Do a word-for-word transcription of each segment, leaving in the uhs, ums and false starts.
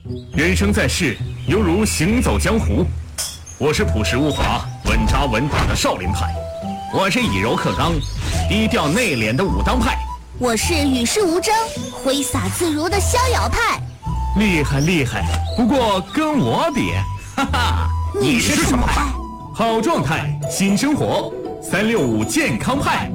人生在世，犹如行走江湖。我是朴实无华、稳扎稳打的少林派，我是以柔克刚、低调内敛的武当派， 我是与世无争、挥洒自如的逍遥派。 厉害厉害，不过跟我比，哈哈， 你是什么派？ 好状态，新生活，三六五健康派。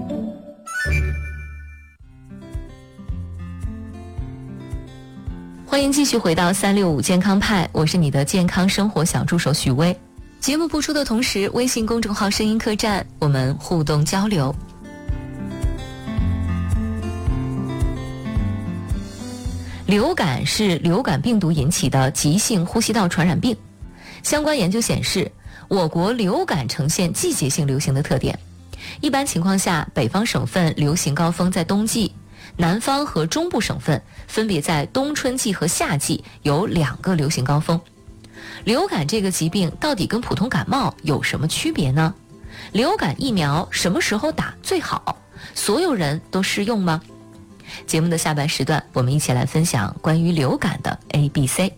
欢迎继续回到三六五健康派，我是你的健康生活小助手许巍。节目播出的同时，微信公众号声音客栈我们互动交流。流感是流感病毒引起的急性呼吸道传染病。相关研究显示，我国流感呈现季节性流行的特点。一般情况下，北方省份流行高峰在冬季，南方和中部省份分别在冬春季和夏季有两个流行高峰。流感这个疾病到底跟普通感冒有什么区别呢？流感疫苗什么时候打最好？所有人都适用吗？节目的下半时段，我们一起来分享关于流感的 A B C。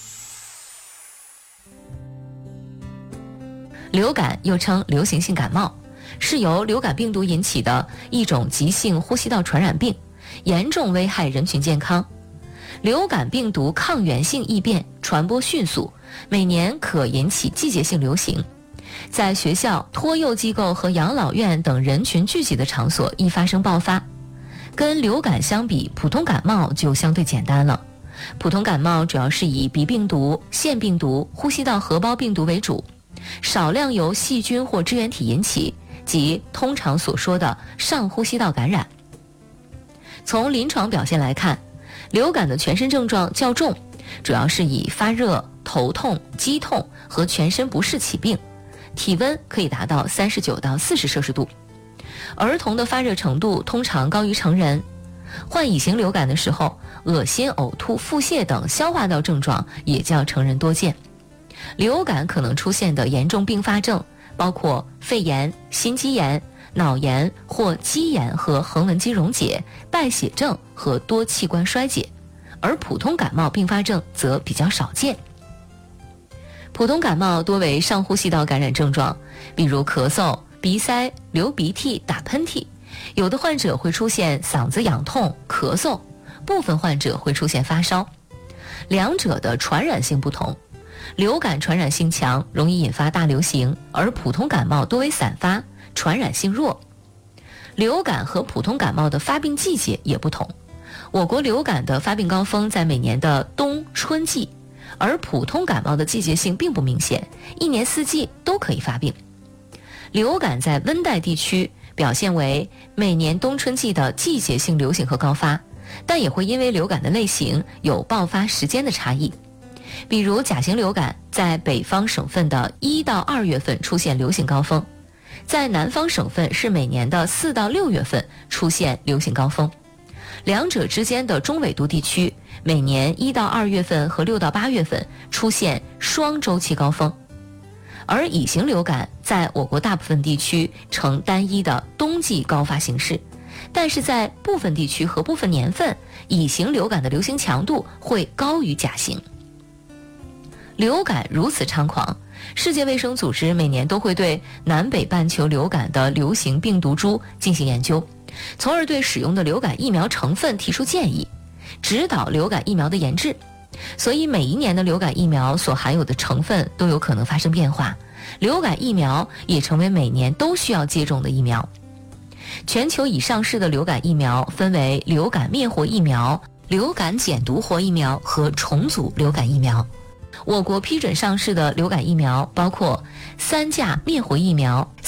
流感又称流行性感冒，是由流感病毒引起的一种急性呼吸道传染病，严重危害人群健康。流感病毒抗原性异变，传播迅速，每年可引起季节性流行，在学校、托幼机构和养老院等人群聚集的场所易发生爆发。跟流感相比，普通感冒就相对简单了。普通感冒主要是以鼻病毒、腺病毒、呼吸道合胞病毒为主，少量由细菌或支原体引起，即通常所说的上呼吸道感染。从临床表现来看，流感的全身症状较重，主要是以发热、头痛、肌痛和全身不适起病，体温可以达到三十九到四十摄氏度。儿童的发热程度通常高于成人。患乙型流感的时候，恶心、呕吐、腹泻等消化道症状也较成人多见。流感可能出现的严重并发症包括肺炎、心肌炎、脑炎或肌炎和横纹肌溶解、败血症和多器官衰竭，而普通感冒并发症则比较少见。普通感冒多为上呼吸道感染症状，比如咳嗽、鼻塞、流鼻涕、打喷嚏，有的患者会出现嗓子痒痛、咳嗽，部分患者会出现发烧。两者的传染性不同，流感传染性强，容易引发大流行，而普通感冒多为散发，传染性弱。流感和普通感冒的发病季节也不同，我国流感的发病高峰在每年的冬春季，而普通感冒的季节性并不明显，一年四季都可以发病。流感在温带地区表现为每年冬春季的季节性流行和高发，但也会因为流感的类型有爆发时间的差异。比如甲型流感在北方省份的一到二月份出现流行高峰，在南方省份是每年的四到六月份出现流行高峰。两者之间的中纬度地区每年一到二月份和六到八月份出现双周期高峰。而乙型流感在我国大部分地区呈单一的冬季高发形式，但是在部分地区和部分年份，乙型流感的流行强度会高于甲型。流感如此猖狂，世界卫生组织每年都会对南北半球流感的流行病毒株进行研究，从而对使用的流感疫苗成分提出建议，指导流感疫苗的研制。所以每一年的流感疫苗所含有的成分都有可能发生变化，流感疫苗也成为每年都需要接种的疫苗。全球已上市的流感疫苗分为流感灭活疫苗、流感减毒活疫苗和重组流感疫苗。我国批准上市的流感疫苗包括三价灭活疫苗、